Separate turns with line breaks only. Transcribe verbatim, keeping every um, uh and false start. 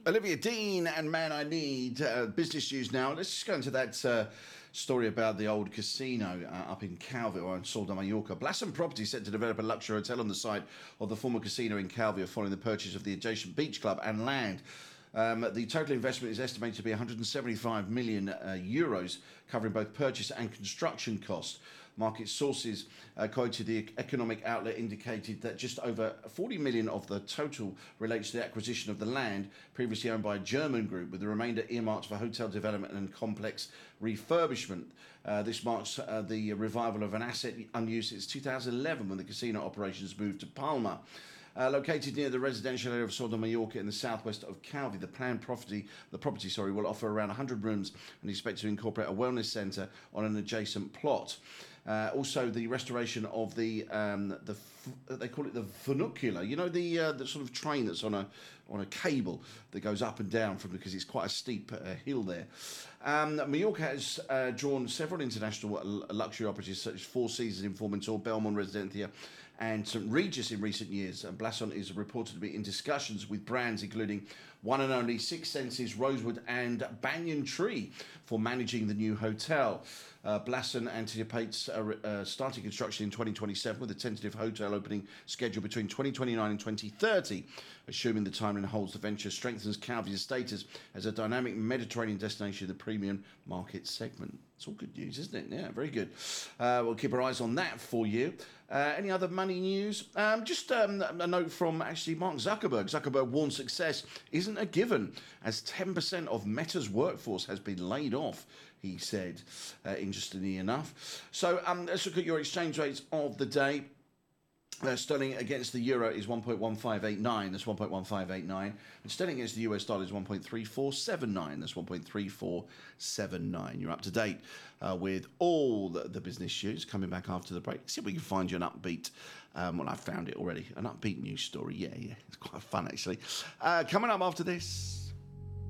Olivia Dean and Man I Need. Uh, business news now. Let's just go into that uh, story about the old casino uh, up in Calvi or in Sol de Mallorca. Blassen Properties set to develop a luxury hotel on the site of the former casino in Calvi following the purchase of the adjacent beach club and land. Um, the total investment is estimated to be one hundred seventy-five million uh, euros, covering both purchase and construction costs. Market sources uh, quoted the economic outlet indicated that just over forty million of the total relates to the acquisition of the land previously owned by a German group, with the remainder earmarked for hotel development and complex refurbishment. Uh, this marks uh, the revival of an asset unused since two thousand eleven when the casino operations moved to Palma. Uh, located near the residential area of Sol de Mallorca in the southwest of Calvi, the planned property, the property, sorry, will offer around one hundred rooms and is expected to incorporate a wellness centre on an adjacent plot. Uh, also, the restoration of the um, the they call it the funicular. You know, the uh, the sort of train that's on a on a cable that goes up and down from because it's quite a steep uh, hill there. Um, Mallorca has uh, drawn several international luxury operators such as Four Seasons in Formentor, Belmont Residencia, and Saint Regis in recent years. And Blason is reported to be in discussions with brands including one and only Six Senses, Rosewood, and Banyan Tree for managing the new hotel. Uh, Blason anticipates uh, uh, starting construction in twenty twenty-seven with a tentative hotel opening scheduled between twenty twenty-nine and twenty thirty. Assuming the timeline holds, the venture strengthens Calvi's status as a dynamic Mediterranean destination in the premium market segment. It's all good news, isn't it? Yeah, very good. Uh, we'll keep our eyes on that for you. Uh, any other money news? Um, just um, a note from actually Mark Zuckerberg. Zuckerberg warns success isn't a given, as ten percent of Meta's workforce has been laid off, he said, uh, interestingly enough. So um, let's look at your exchange rates of the day. Uh, sterling against the euro is one point one five eight nine, that's one point one five eight nine. And sterling against the U S dollar is one point three four seven nine, that's one point three four seven nine. You're up to date uh, with all the, the business news. Coming back after the break, see if we can find you an upbeat, um, well, I found it already, an upbeat news story. Yeah, yeah, it's quite fun actually. Uh, coming up after this.